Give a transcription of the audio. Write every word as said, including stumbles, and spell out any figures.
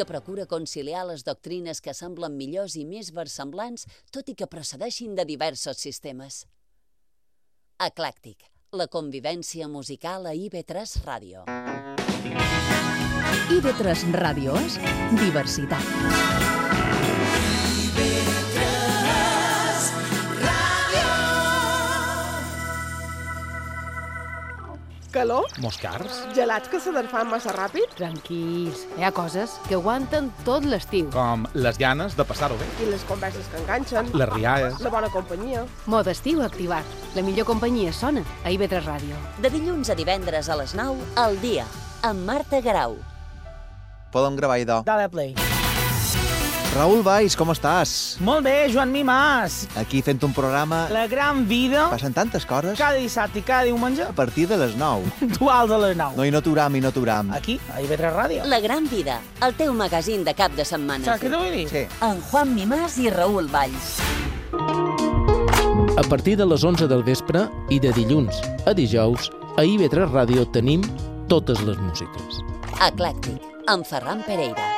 que procura conciliar les doctrines que semblen millors i més versemblants, tot i que procedeixin de diversos sistemes. Eclèctic, la convivència musical a I V tres Ràdio. I V tres Ràdio és diversitat. Calor? Moscars? Gelats que se desfan massa ràpid? Tranquils, hi ha coses que aguanten tot l'estiu. Com les ganes de passar-ho bé. I les converses que enganxen? Les rialles. La bona companyia? Mod estiu activat. La millor companyia sona a I V tres Ràdio. De dilluns a divendres a les nou, al dia, amb Marta Garau. Podem gravar, idò. Dale play. Raül Valls, com estàs? Molt bé, Joan Mimàs. Aquí fent un programa... La gran vida. Passen tantes coses. Cada dissabte i cada diumenge. A partir de les nou. Dual de les nou. No, i no t'uram, i no t'uram. Aquí, a I V tres Ràdio. La gran vida, el teu magazín de cap de setmana. Saps què t'ho vull dir? Sí. Amb Juan Mimàs i Raül Valls. A partir de les onze del vespre i de dilluns a dijous, a I V tres Ràdio tenim totes les músiques. Eclèctic, amb Ferran Pereira.